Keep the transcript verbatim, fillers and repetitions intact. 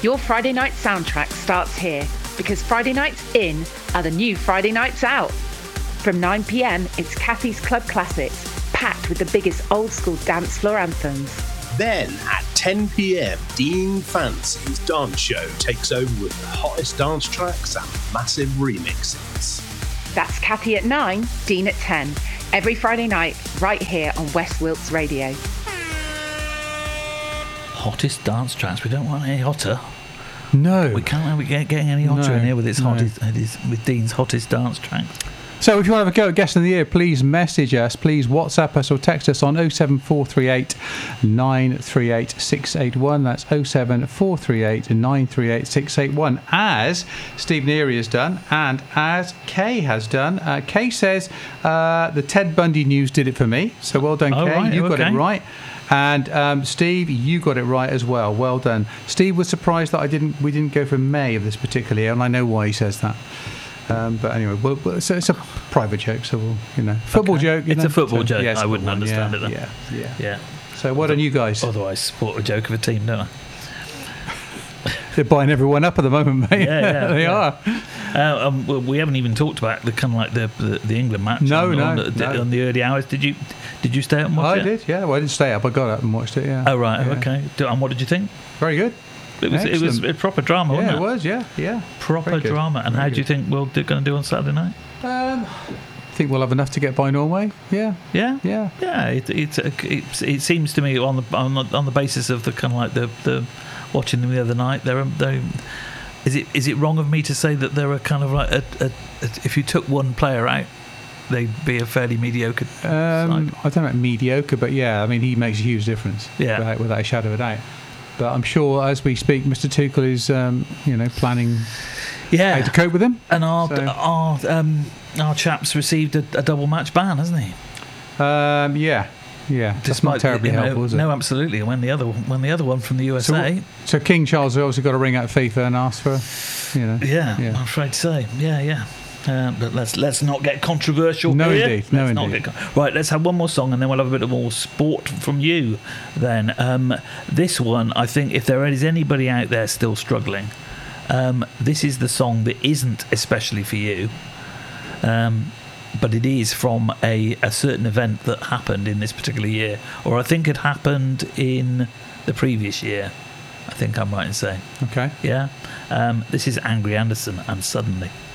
Your Friday night soundtrack starts here, because Friday nights in are the new Friday nights out. From nine p.m, it's Kathy's Club Classics, packed with the biggest old school dance floor anthems. Then at ten p.m, Dean Fancy's dance show takes over with the hottest dance tracks and massive remixes. That's Kathy at nine, Dean at ten. Every Friday night, right here on West Wilts Radio. Hottest dance tracks. We don't want any hotter. No. We can't have it get- getting any hotter No, in here with its no. hottest, with Dean's hottest dance tracks. So if you want to have a go at Guest of the Year, please message us, please WhatsApp us or text us on oh seven four three eight nine three eight six eight one. That's oh seven four three eight nine three eight six eight one, as Steve Neary has done and as Kay has done. Uh, Kay says uh, the Ted Bundy news did it for me, so well done, Oh, Kay. right, You got okay. it right. And um, Steve, you got it right as well. Well done. Steve was surprised that I didn't. We didn't go for May of this particular year, and I know why he says that. Um, but anyway, we'll, we'll, so it's a private joke, so we'll, you know, football Okay. joke. You It's know, a football so, joke. yeah, it's I a wouldn't football one, understand yeah, it then. Yeah, yeah. Yeah. So well done, you guys. Otherwise, support a joke of a team, don't I? They're buying everyone up at the moment, mate. Yeah, yeah, they yeah. are. Uh, um, well, we haven't even talked about the kind of like the the, the England match. No, on, no, on the, no. on the early hours. Did you did you stay up and watch I it? did, yeah. Well, I didn't stay up. I got up and watched it, yeah. Oh right, Yeah. okay. Do- And what did you think? Very good. It was it was Excellent. a proper drama, Yeah, wasn't it it? was, yeah, yeah. Proper Very good. drama. And Very how do you good. think we're going to do on Saturday night? Um, I think we'll have enough to get by Norway. Yeah, Yeah, yeah. yeah. It it it, it seems to me on the on the, on the basis of the kind of like the, the watching them the other night. They're they is it is it wrong of me to say that they're a kind of like a, a, a, if you took one player out, they'd be a fairly mediocre Um, side. I don't know about mediocre, but yeah, I mean, he makes a huge difference. Yeah. without, without a shadow of a doubt. But I'm sure as we speak, Mister Tuchel is, um, you know, planning Yeah, how to cope with him. and our So- our um, our chap's received a, a double match ban, hasn't he? Um, yeah, yeah. That's not Despite- terribly you know, helpful, is it? No, absolutely. And when the other when the other one from the U S A, So, so King Charles has obviously got to ring out FIFA and ask for, you know. yeah, Yeah. I'm afraid to say, yeah, yeah. Um, but let's let's not get controversial. No, here. indeed, no, Let's not indeed. get con- right, let's have one more song and then we'll have a bit of more sport from you. Then um, this one, I think, if there is anybody out there still struggling, um, this is the song that isn't especially for you. Um, but it is from a, a certain event that happened in this particular year, or I think it happened in the previous year. I think I'm right in saying. Okay. Yeah. Um, this is Angry Anderson and Suddenly.